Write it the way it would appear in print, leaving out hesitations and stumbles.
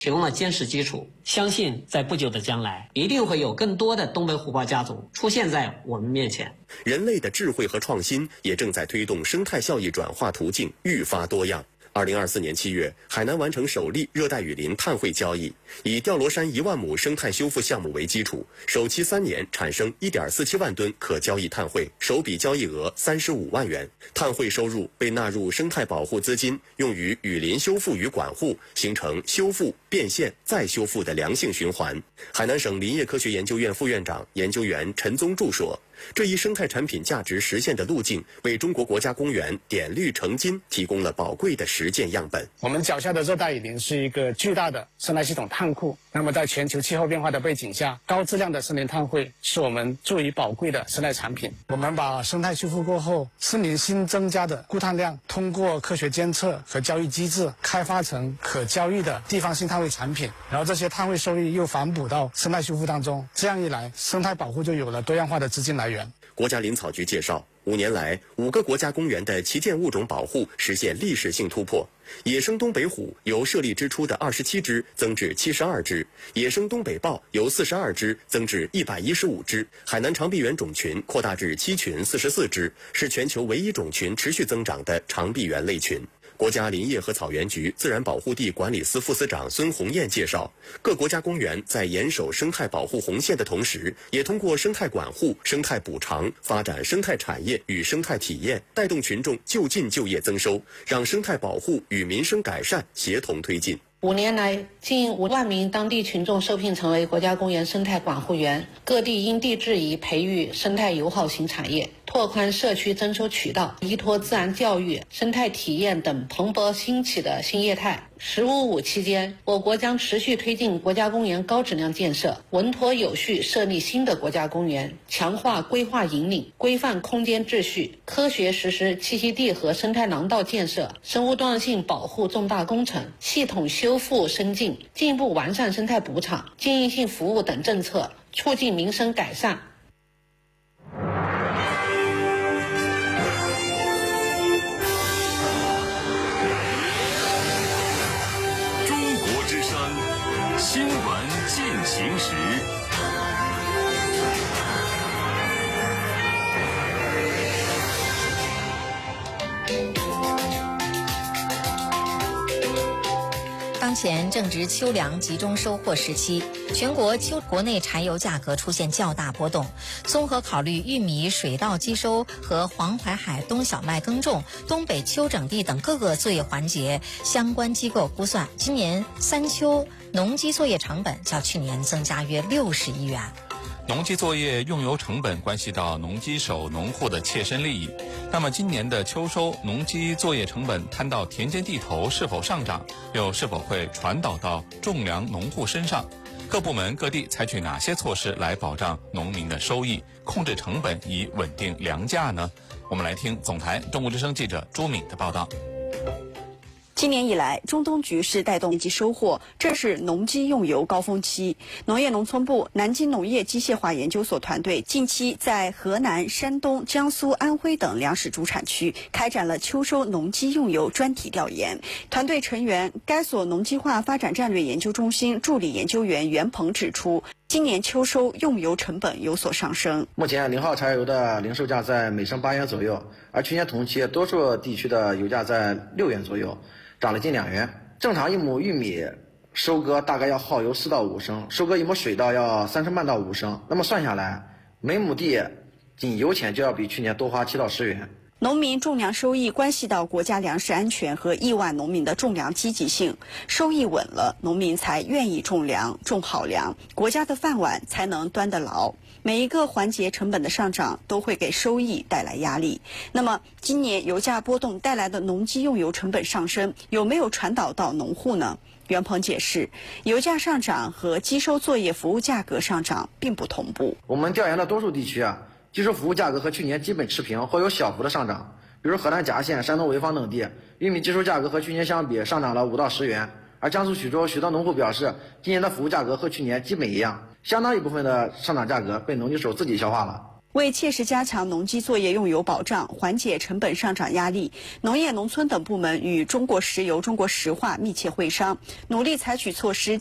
提供了坚实基础。相信在不久的将来，一定会有更多的东北虎豹家族出现在我们面前。 人类的智慧和创新也正在推动生态效益转化途径愈发多样。2024年7月，海南完成首例热带雨林碳汇交易，以吊罗山1万亩生态修复项目为基础，首期3年产生1.47万吨可交易碳汇，首笔交易额35万元。碳汇收入被纳入生态保护资金，用于雨林修复与管护，形成修复、变现、再修复的良性循环。海南省林业科学研究院副院长、研究员陈宗柱说，这一生态产品价值实现的路径，为中国国家公园碘绿成金提供了宝贵的实践样本。 我们脚下的热带雨林是一个巨大的生态系统碳库，那么在全球气候变化的背景下，高质量的森林碳汇是我们最为宝贵的生态产品。我们把生态修复过后森林新增加的固碳量，通过科学监测和交易机制开发成可交易的地方性碳汇产品，然后这些碳汇收益又反哺到生态修复当中，这样一来，生态保护就有了多样化的资金来源。 国家林草局介绍，5年来，5个国家公园的旗舰物种保护实现历史性突破。野生东北虎由设立之初的27只增至72只，野生东北豹由42只增至115只，海南长臂猿种群扩大至7群44只，是全球唯一种群持续增长的长臂猿类群。国家林业和草原局自然保护地管理司副司长孙红艳介绍，各国家公园在严守生态保护红线的同时，也通过生态管护、生态补偿，发展生态产业与生态体验，带动群众就近就业增收，让生态保护与民生改善协同推进。 5年来，近5万名当地群众受聘成为国家公园生态管护员，各地因地制宜培育生态友好型产业，拓宽社区增收渠道，依托自然教育、生态体验等蓬勃兴起的新业态。“15+5”期间，我国将持续推进国家公园高质量建设，稳妥有序设立新的国家公园，强化规划引领，规范空间秩序，科学实施栖息地和生态廊道建设、生物多样性保护重大工程、系统修复升进，进一步完善生态补偿、经营性服务等政策，促进民生改善。 新闻进行时， 当前正值秋粮集中收获时期，全国国内柴油价格出现较大波动。综合考虑玉米水稻机收和黄淮海冬小麦耕种、东北秋整地等各个作业环节，相关机构估算，今年3秋农机作业成本较去年增加约60亿元。 农机作业用油成本关系到农机手、农户的切身利益。那么今年的秋收，农机作业成本摊到田间地头是否上涨，又是否会传导到种粮农户身上？各部门各地采取哪些措施来保障农民的收益，控制成本，以稳定粮价呢？我们来听总台中国之声记者朱敏的报道。 今年以来，中东局势带动经济收获，这是农机用油高峰期。农业农村部南京农业机械化研究所团队近期在河南、山东、江苏、安徽等粮食主产区开展了秋收农机用油专题调研。团队成员该所农机化发展战略研究中心助理研究员袁鹏指出，今年秋收用油成本有所上升。 目前0号柴油的零售价在每升8元左右，而去年同期多数地区的油价在6元左右，涨了近2元。正常一亩玉米收割大概要耗油4到5升，收割一亩水稻要3升半到5升，那么算下来，每亩地仅油钱就要比去年多花7到10元。 农民种粮收益关系到国家粮食安全和亿万农民的种粮积极性，收益稳了，农民才愿意种粮，种好粮，国家的饭碗才能端得牢。每一个环节成本的上涨都会给收益带来压力。那么今年油价波动带来的农机用油成本上升，有没有传导到农户呢？袁鹏解释，油价上涨和机收作业服务价格上涨并不同步。 我们调研的多数地区机收服务价格和去年基本持平或有小幅的上涨，比如河南夹县、山东潍坊等地，玉米机收价格和去年相比上涨了5到10元，而江苏徐州许多农户表示，今年的服务价格和去年基本一样，相当一部分的上涨价格被农机手自己消化了。 为切实加强农机作业用油保障，缓解成本上涨压力，农业农村等部门与中国石油、中国石化密切会商，努力采取措施